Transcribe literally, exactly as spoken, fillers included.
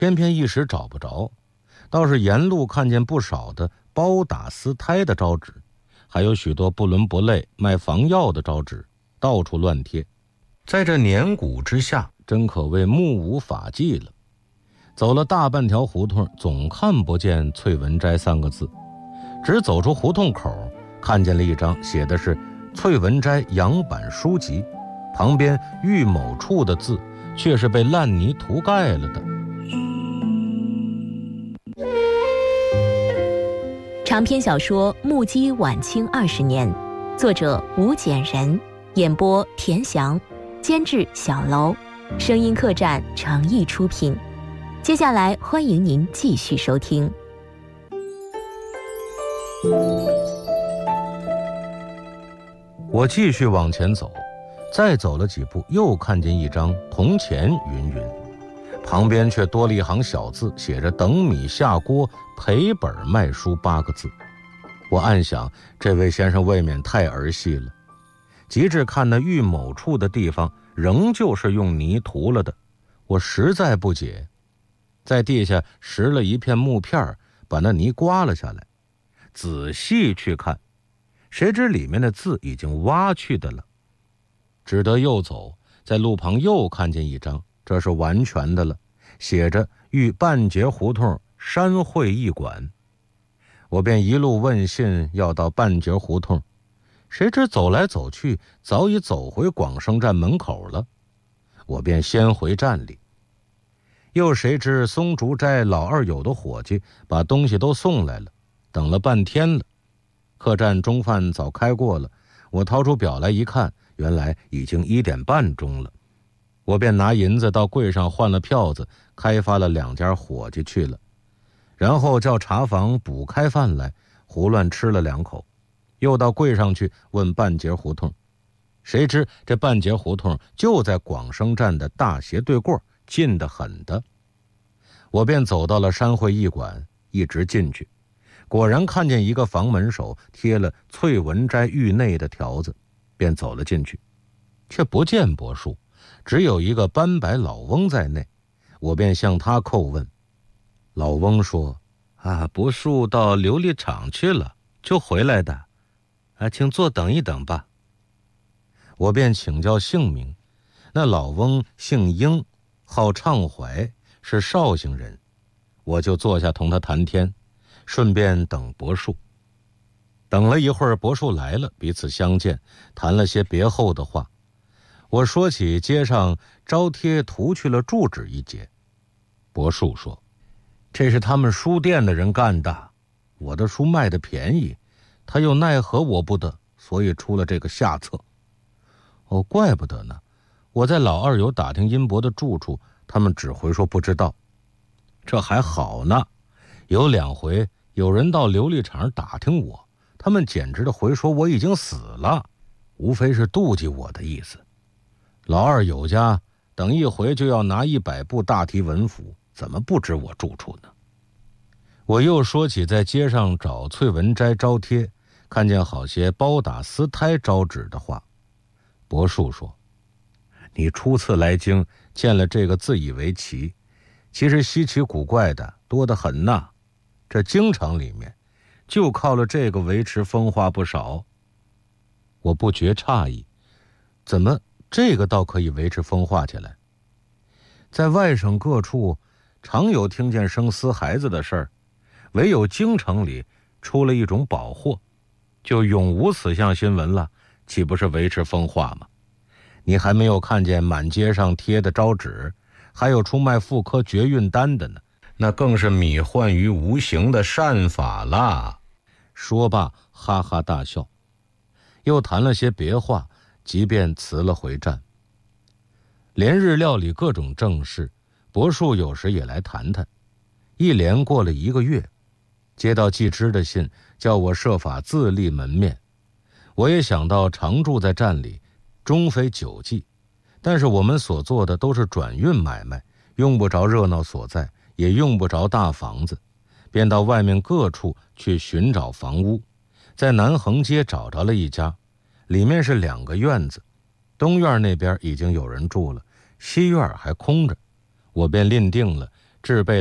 偏偏一时找不着，倒是沿路看见不少的包打私胎的招纸，还有许多不伦不类卖防药的招纸，到处乱贴。在这年谷之下，真可谓目无法纪了。走了大半条胡同，总看不见翠文斋三个字，只走出胡同口，看见了一张写的是翠文斋洋版书籍，旁边玉某处的字却是被烂泥涂盖了的。 长篇小说《目击晚清二十年》，作者吴简人，演播田翔，监制小楼，声音客栈诚意出品。接下来欢迎您继续收听。 我继续往前走，再走了几步，又看见一张铜钱云云，旁边却多了一行小字，写着等米下锅赔本卖书八个字。我暗想，这位先生未免太儿戏了。及至看那玉某处的地方，仍旧是用泥涂了的，我实在不解，在地下拾了一片木片，把那泥刮了下来，仔细去看，谁知里面的字已经挖去的了。只得又走，在路旁又看见一张，这是完全的了，写着豫半截胡同山会驿馆。我便一路问信要到半截胡同，谁知走来走去，早已走回广生站门口了。我便先回站里，又谁知松竹斋老二友的伙计把东西都送来了，等了半天了。客栈中饭早开过了，我掏出表来一看，原来已经一点半钟了。我便拿银子到柜上换了票子，开发了两家伙计去了，然后叫茶房补开饭来，胡乱吃了两口，又到柜上去问半截胡同。谁知这半截胡同就在广生站的大斜对过，近得很的。我便走到了山会驿馆，一直进去，果然看见一个房门手贴了翠文斋狱内的条子，便走了进去，却不见柏树，只有一个斑白老翁在内。我便向他叩问，老翁说：啊，柏树到琉璃厂去了，就回来的，啊，请坐等一等吧。我便请教姓名，那老翁姓英，号畅怀，是绍兴人。我就坐下同他谈天，顺便等柏树。等了一会儿，柏树来了，彼此相见，谈了些别后的话。我说起街上招贴涂去了住址一节，柏树说：这是他们书店的人干的，我的书卖得便宜，他又奈何我不得，所以出了这个下策。哦，怪不得呢，我在老二友打听殷伯的住处，他们只回说不知道。这还好呢，有两回有人到琉璃厂打听我，他们简直的回说我已经死了，无非是妒忌我的意思。老二友家等一回就要拿一百部大提文符，怎么不知我住处呢？我又说起在街上找翠文斋招贴，看见好些包打私胎招纸的话。柏树说：你初次来京见了这个自以为奇，其实稀奇古怪的多得很呐。这京城里面就靠了这个维持风化不少。我不觉诧异，怎么这个倒可以维持风化起来？在外省各处常有听见生私孩子的事儿，唯有京城里出了一种宝货，就永无此项新闻了，岂不是维持风化吗？你还没有看见满街上贴的招纸，还有出卖妇科绝孕丹的呢，那更是米幻于无形的善法啦。说罢哈哈大笑，又谈了些别话，即便辞了回站。连日料理各种正事，柏树有时也来谈谈。一连过了一个月，接到季之的信，叫我设法自立门面。我也想到常住在站里，终非久计，但是我们所做的都是转运买卖，用不着热闹所在，也用不着大房子，便到外面各处去寻找房屋。在南横街找着了一家，里面是两个院子，东院那边已经有人住了，西院还空着。我便另定了制备